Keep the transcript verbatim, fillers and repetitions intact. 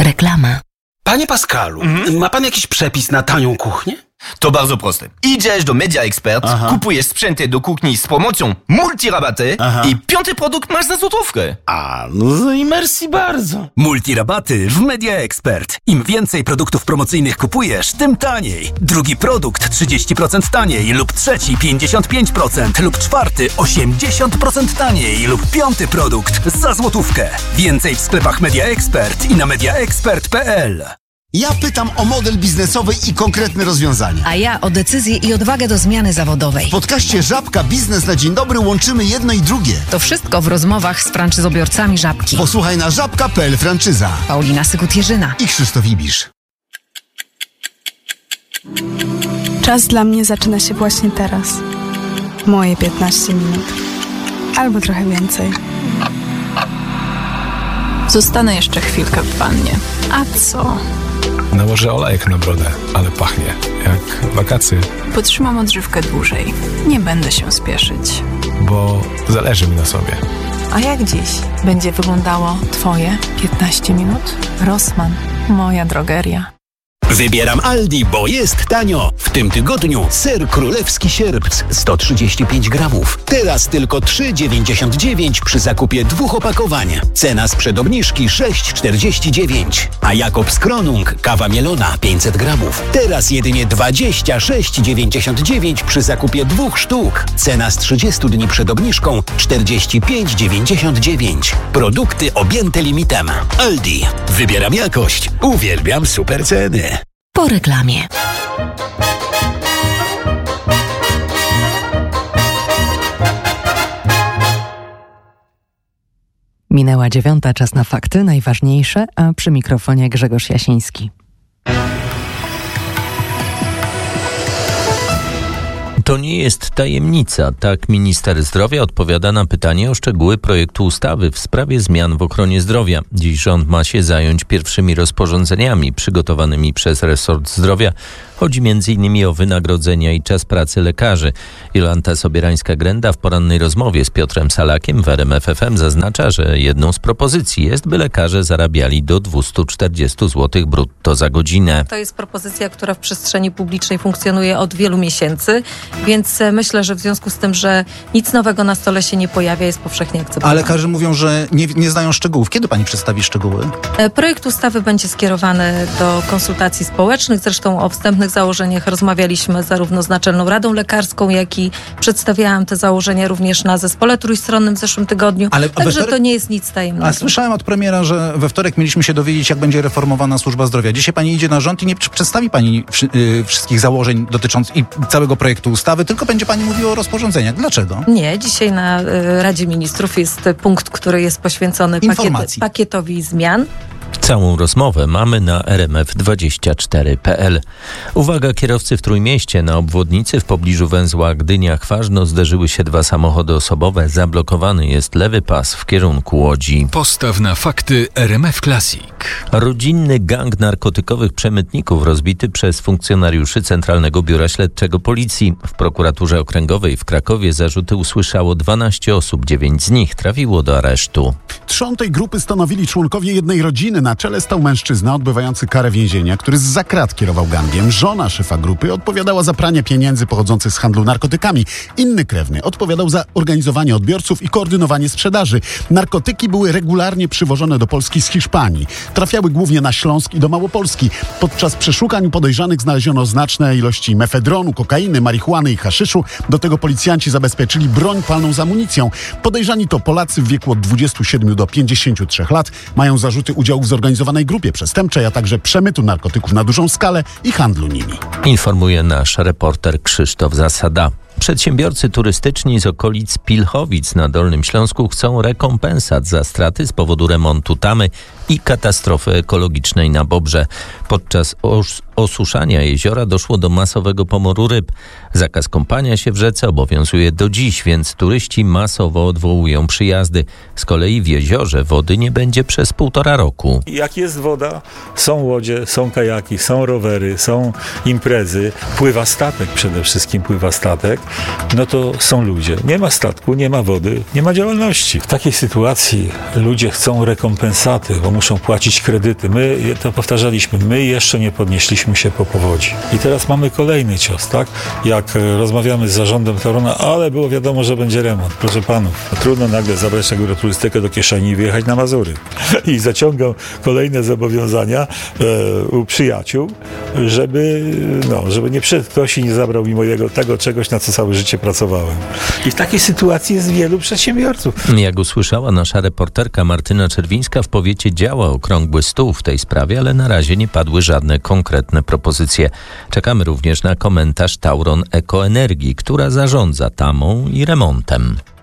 Reklama. Panie Pascalu, mhm. ma pan jakiś przepis na tanią kuchnię? To bardzo proste. Idziesz do Media Expert, Aha. kupujesz sprzęty do kuchni z promocją multirabaty Aha. i piąty produkt masz za złotówkę. A, no i merci bardzo. Multirabaty w Media Expert. Im więcej produktów promocyjnych kupujesz, tym taniej. Drugi produkt trzydzieści procent taniej lub trzeci pięćdziesiąt pięć procent lub czwarty osiemdziesiąt procent taniej lub piąty produkt za złotówkę. Więcej w sklepach Media Expert i na mediaexpert kropka p l. Ja pytam o model biznesowy i konkretne rozwiązania. A ja o decyzję i odwagę do zmiany zawodowej. W podcaście Żabka Biznes na Dzień Dobry łączymy jedno i drugie. To wszystko w rozmowach z franczyzobiorcami Żabki. Posłuchaj na żabka kropka p l franczyza. Paulina Sykut-Jerzyna i Krzysztof Ibisz. Czas dla mnie zaczyna się właśnie teraz. Moje piętnaście minut. Albo trochę więcej. Zostanę jeszcze chwilkę w wannie. A co? Nałożę olejek na brodę, ale pachnie jak wakacje. Potrzymam odżywkę dłużej. Nie będę się spieszyć. Bo zależy mi na sobie. A jak dziś będzie wyglądało Twoje piętnaście minut? Rossmann, moja drogeria. Wybieram Aldi, bo jest tanio. W tym tygodniu ser królewski sierpc sto trzydzieści pięć gramów. Teraz tylko trzy dziewięćdziesiąt dziewięć przy zakupie dwóch opakowań. Cena sprzed obniżki sześć czterdzieści dziewięć. A Jakobs Kronung kawa mielona pięćset gramów. Teraz jedynie dwadzieścia sześć dziewięćdziesiąt dziewięć przy zakupie dwóch sztuk. Cena z trzydziestu dni przed obniżką czterdzieści pięć dziewięćdziesiąt dziewięć. Produkty objęte limitem. Aldi. Wybieram jakość. Uwielbiam super ceny. Po reklamie. Minęła dziewiąta, czas na fakty, najważniejsze, a przy mikrofonie Grzegorz Jasiński. To nie jest tajemnica. Tak minister zdrowia odpowiada na pytanie o szczegóły projektu ustawy w sprawie zmian w ochronie zdrowia. Dziś rząd ma się zająć pierwszymi rozporządzeniami przygotowanymi przez resort zdrowia. Chodzi między innymi o wynagrodzenia i czas pracy lekarzy. Jolanta Sobierańska-Grenda w porannej rozmowie z Piotrem Salakiem w R M F F M zaznacza, że jedną z propozycji jest, by lekarze zarabiali do dwieście czterdzieści złotych brutto za godzinę. To jest propozycja, która w przestrzeni publicznej funkcjonuje od wielu miesięcy, więc myślę, że w związku z tym, że nic nowego na stole się nie pojawia, jest powszechnie akceptowane. A lekarze mówią, że nie, nie znają szczegółów. Kiedy pani przedstawi szczegóły? Projekt ustawy będzie skierowany do konsultacji społecznych. Zresztą o wstępnych założeniach rozmawialiśmy zarówno z Naczelną Radą Lekarską, jak i przedstawiałam te założenia również na zespole trójstronnym w zeszłym tygodniu. Ale Także wtorek... to nie jest nic tajemnego. A słyszałem od premiera, że we wtorek mieliśmy się dowiedzieć, jak będzie reformowana służba zdrowia. Dzisiaj pani idzie na rząd i nie przedstawi pani wszy- yy, wszystkich założeń dotyczących i całego projektu ustawy, tylko będzie pani mówiła o rozporządzeniach. Dlaczego? Nie, dzisiaj na y, Radzie Ministrów jest punkt, który jest poświęcony pakiet, pakietowi zmian. Całą rozmowę mamy na r m f dwadzieścia cztery kropka p l. Uwaga, kierowcy w Trójmieście. Na obwodnicy w pobliżu węzła Gdynia-Chważno zderzyły się dwa samochody osobowe. Zablokowany jest lewy pas w kierunku Łodzi. Postaw na fakty R M F Classic. Rodzinny gang narkotykowych przemytników rozbity przez funkcjonariuszy Centralnego Biura Śledczego Policji. W prokuraturze okręgowej w Krakowie zarzuty usłyszało dwanaście osób. dziewięć z nich trafiło do aresztu. Trzon tej grupy stanowili członkowie jednej rodziny. Na czele stał mężczyzna odbywający karę więzienia, który zza krat kierował gangiem. Żona szefa grupy odpowiadała za pranie pieniędzy pochodzących z handlu narkotykami. Inny krewny odpowiadał za organizowanie odbiorców i koordynowanie sprzedaży. Narkotyki były regularnie przywożone do Polski z Hiszpanii. Trafiały głównie na Śląsk i do Małopolski. Podczas przeszukań podejrzanych znaleziono znaczne ilości mefedronu, kokainy, marihuany i haszyszu. Do tego policjanci zabezpieczyli broń palną z amunicją. Podejrzani to Polacy w wieku od dwudziestu siedmiu do pięćdziesięciu trzech lat. Mają zarzuty udziału w zorganizowanej grupie przestępczej, a także przemytu narkotyków na dużą skalę i handlu nimi. Informuje nasz reporter Krzysztof Zasada. Przedsiębiorcy turystyczni z okolic Pilchowic na Dolnym Śląsku chcą rekompensat za straty z powodu remontu tamy i katastrofy ekologicznej na Bobrze. Podczas os- osuszania jeziora doszło do masowego pomoru ryb. Zakaz kąpania się w rzece obowiązuje do dziś, więc turyści masowo odwołują przyjazdy. Z kolei w jeziorze wody nie będzie przez półtora roku. Jak jest woda, są łodzie, są kajaki, są rowery, są imprezy. Pływa statek, przede wszystkim pływa statek. no to są ludzie. Nie ma statku, nie ma wody, nie ma działalności. W takiej sytuacji ludzie chcą rekompensaty, bo muszą płacić kredyty. My, to powtarzaliśmy, my jeszcze nie podnieśliśmy się po powodzi. I teraz mamy kolejny cios, tak? Jak rozmawiamy z zarządem Toruna, ale było wiadomo, że będzie remont. Proszę panów, no trudno nagle zabrać agroturystykę do kieszeni i wyjechać na Mazury. I zaciągam kolejne zobowiązania e, u przyjaciół, żeby, no, żeby nie przyszedł ktoś i nie zabrał mi mojego tego czegoś, na co całe życie pracowałem. I w takiej sytuacji jest wielu przedsiębiorców. Jak usłyszała nasza reporterka Martyna Czerwińska, w powiecie działa okrągły stół w tej sprawie, ale na razie nie padły żadne konkretne propozycje. Czekamy również na komentarz Tauron Ekoenergii, która zarządza tamą i remontem.